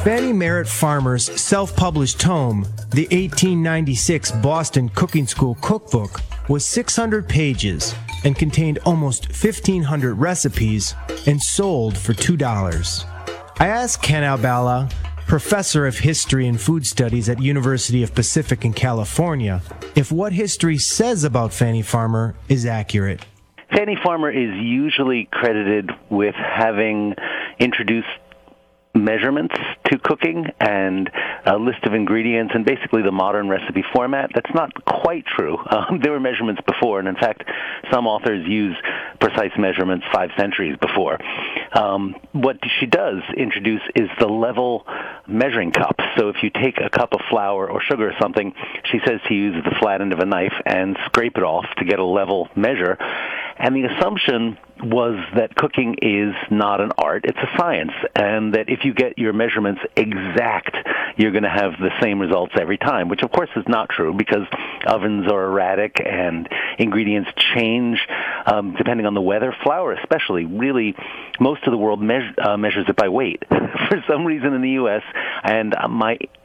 Fannie Merritt Farmer's self-published tome, the 1896 Boston Cooking School Cookbook, was 600 pages and contained almost 1,500 recipes and sold for $2. I asked Ken Albala, professor of history and food studies at University of Pacific in California, if what history says about Fannie Farmer is accurate. Fannie Farmer is usually credited with having introduced measurements to cooking and a list of ingredients and basically the modern recipe format. That's not quite true. There were measurements before, and in fact, some authors use precise measurements 5 centuries before. What she does introduce is the level measuring cup. So if you take a cup of flour or sugar or something, she says to use the flat end of a knife and scrape it off to get a level measure. And the assumption was that cooking is not an art, it's a science, and that if you get your measurements exact, you're going to have the same results every time, which of course is not true because ovens are erratic and ingredients change depending on the weather. Flour especially, really, most of the world measures it by weight. For some reason in the U.S., and my